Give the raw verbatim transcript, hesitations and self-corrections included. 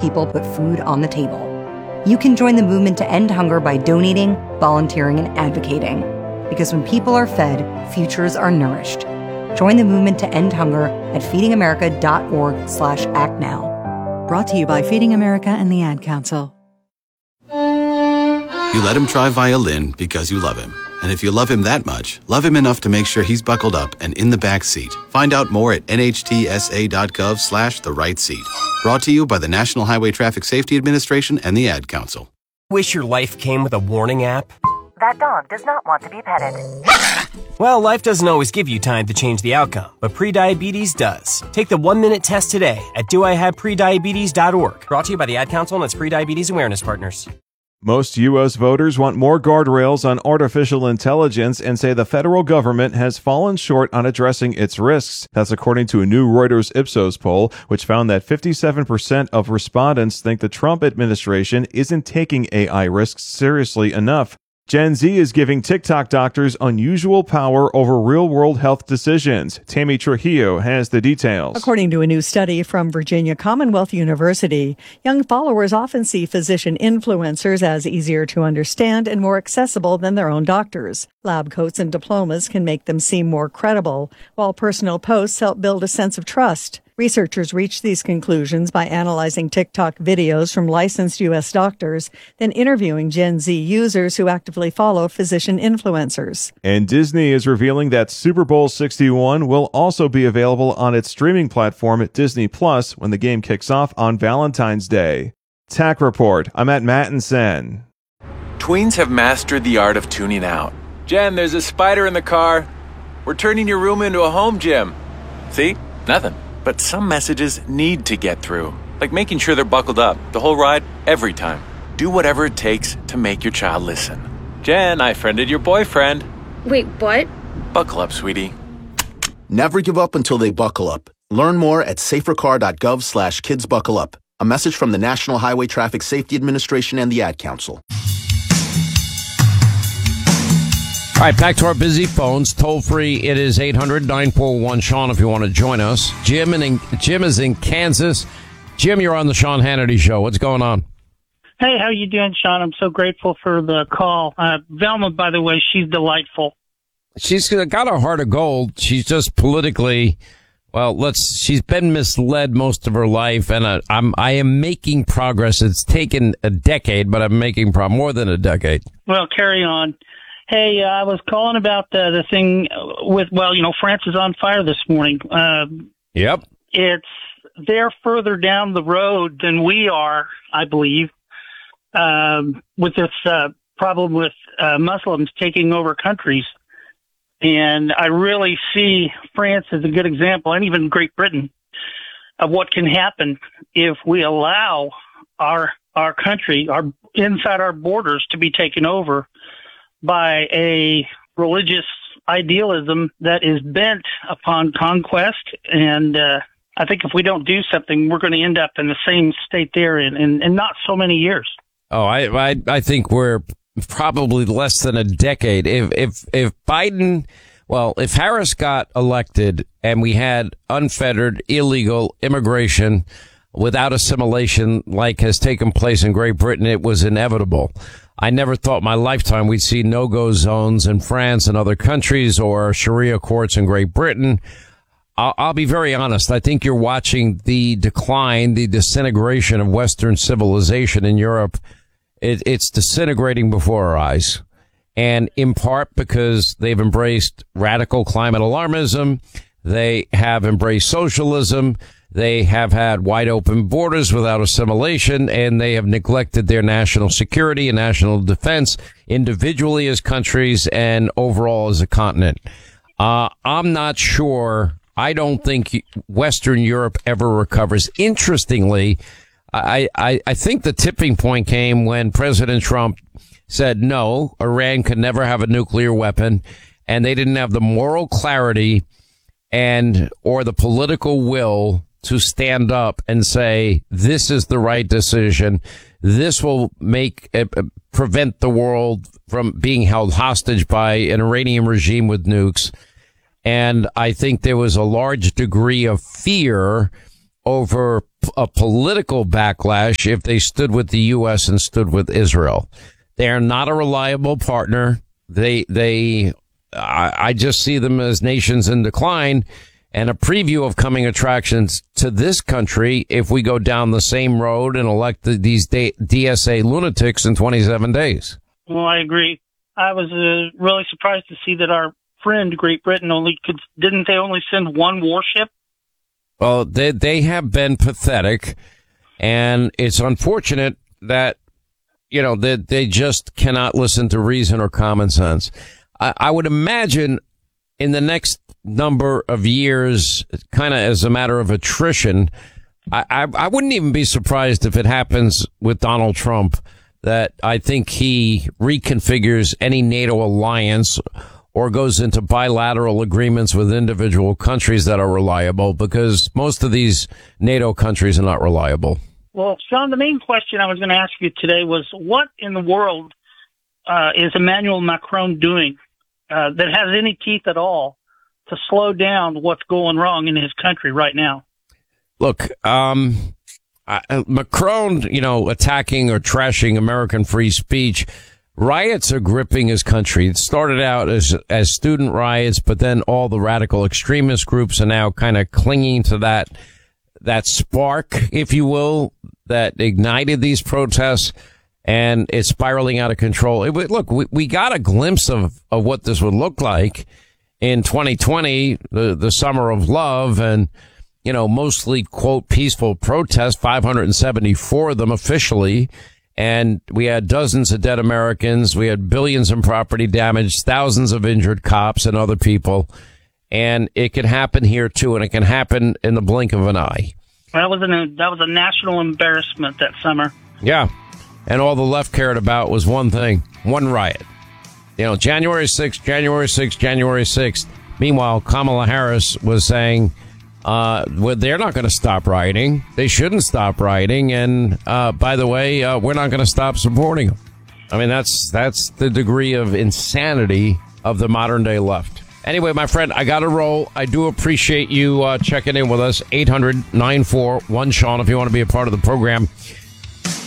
people put food on the table. You can join the movement to end hunger by donating, volunteering, and advocating. Because when people are fed, futures are nourished. Join the movement to end hunger at feedingamerica.org slash act now. Brought to you by Feeding America and the Ad Council. You let him try violin because you love him. And if you love him that much, love him enough to make sure he's buckled up and in the back seat. Find out more at nhtsa.gov slash the right seat. Brought to you by the National Highway Traffic Safety Administration and the Ad Council. Wish your life came with a warning app? That dog does not want to be petted. Well, life doesn't always give you time to change the outcome, but prediabetes does. Take the one-minute test today at do I have prediabetes dot org. Brought to you by the Ad Council and its Prediabetes Awareness Partners. Most U S voters want more guardrails on artificial intelligence and say the federal government has fallen short on addressing its risks. That's according to a new Reuters Ipsos poll, which found that fifty-seven percent of respondents think the Trump administration isn't taking A I risks seriously enough. Gen Z is giving TikTok doctors unusual power over real-world health decisions. Tammy Trujillo has the details. According to a new study from Virginia Commonwealth University, young followers often see physician influencers as easier to understand and more accessible than their own doctors. Lab coats and diplomas can make them seem more credible, while personal posts help build a sense of trust. Researchers reached these conclusions by analyzing TikTok videos from licensed U S doctors, then interviewing Gen Z users who actively follow physician influencers. And Disney is revealing that Super Bowl sixty-one will also be available on its streaming platform at Disney Plus when the game kicks off on Valentine's Day. Tech Report. I'm at Mattinson. Tweens have mastered the art of tuning out. Jen, there's a spider in the car. We're turning your room into a home gym. See? Nothing. But some messages need to get through, like making sure they're buckled up the whole ride, every time. Do whatever it takes to make your child listen. Jen, I friended your boyfriend. Wait, what? Buckle up, sweetie. Never give up until they buckle up. Learn more at safercar.gov slash kids buckle up. A message from the National Highway Traffic Safety Administration and the Ad Council. All right, back to our busy phones. Toll free, it is eight hundred nine four one Sean if you want to join us. Jim in, Jim is in Kansas. Jim, you're on the Sean Hannity Show. What's going on? Hey, how you doing, Sean? I'm so grateful for the call. Uh, Velma, by the way, she's delightful. She's got a heart of gold. She's just politically, well, let's. She's been misled most of her life, and I, I'm I am making progress. It's taken a decade, but I'm making pro- more than a decade. Well, carry on. Hey, uh, I was calling about uh, the thing with, well, you know, France is on fire this morning. Uh, yep. It's, they're further down the road than we are, I believe, um, with this uh, problem with uh, Muslims taking over countries. And I really see France as a good example, and even Great Britain, of what can happen if we allow our our country, our inside our borders, to be taken over by a religious idealism that is bent upon conquest. And uh, I think if we don't do something, we're going to end up in the same state they're in, in, in not so many years. Oh, I, I I think we're probably less than a decade. If if if Biden, well, if Harris got elected and we had unfettered illegal immigration without assimilation like has taken place in Great Britain, it was inevitable. I never thought in my lifetime we'd see no-go zones in France and other countries or Sharia courts in Great Britain. I'll, I'll be very honest. I think you're watching the decline, the disintegration of Western civilization in Europe. It, it's disintegrating before our eyes. And in part because they've embraced radical climate alarmism. They have embraced socialism. They have had wide open borders without assimilation, and they have neglected their national security and national defense individually as countries and overall as a continent. Uh, I'm not sure. I don't think Western Europe ever recovers. Interestingly, I, I, I think the tipping point came when President Trump said, no, Iran could never have a nuclear weapon, and they didn't have the moral clarity and or the political will to stand up and say, this is the right decision. This will make uh, prevent the world from being held hostage by an Iranian regime with nukes. And I think there was a large degree of fear over a political backlash if they stood with the U S and stood with Israel. They are not a reliable partner. They, they, I, I just see them as nations in decline, and a preview of coming attractions to this country if we go down the same road and elect the, these D S A lunatics in twenty-seven days. Well, I agree. I was uh, really surprised to see that our friend Great Britain only could, didn't they only send one warship? Well, they, they have been pathetic, and it's unfortunate that, you know, they, they just cannot listen to reason or common sense. I, I would imagine in the next number of years, kind of as a matter of attrition, I, I, I wouldn't even be surprised if it happens with Donald Trump, that I think he reconfigures any NATO alliance or goes into bilateral agreements with individual countries that are reliable, because most of these NATO countries are not reliable. Well, Sean, the main question I was going to ask you today was, what in the world uh, is Emmanuel Macron doing uh, that has any teeth at all to slow down what's going wrong in his country right now? Look, um, uh, Macron, you know, attacking or trashing American free speech. Riots are gripping his country. It started out as as student riots, but then all the radical extremist groups are now kind of clinging to that that spark, if you will, that ignited these protests, and it's spiraling out of control. It, look, we, we got a glimpse of, of what this would look like in twenty twenty, the, the summer of love, and, you know, mostly, quote, peaceful protests, five hundred seventy-four of them officially. And we had dozens of dead Americans. We had billions in property damage, thousands of injured cops and other people. And it can happen here, too, and it can happen in the blink of an eye. That was, an, that was a national embarrassment that summer. Yeah. And all the left cared about was one thing, one riot. You know, January sixth, January sixth, January sixth. Meanwhile, Kamala Harris was saying, Uh, well, they're not going to stop rioting. They shouldn't stop rioting. And, uh, by the way, uh, we're not going to stop supporting them. I mean, that's, that's the degree of insanity of the modern day left. Anyway, my friend, I got to roll. I do appreciate you, uh, checking in with us. eight hundred nine four one Sean if you want to be a part of the program.